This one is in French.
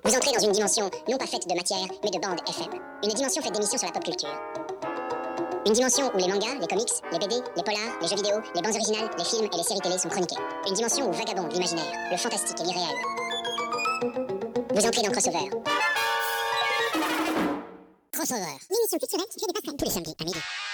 Vous entrez dans une dimension non pas faite de matière, mais de bandes FM. Une dimension faite d'émissions sur la pop culture. Une dimension où les mangas, les comics, les BD, les polars, les jeux vidéo, les bandes originales, les films et les séries télé sont chroniqués. Une dimension où vagabonde l'imaginaire, le fantastique et l'irréel. Vous entrez dans Crossover. Crossover. L'émission culturelle qui fait des passerelles tous les samedis à midi.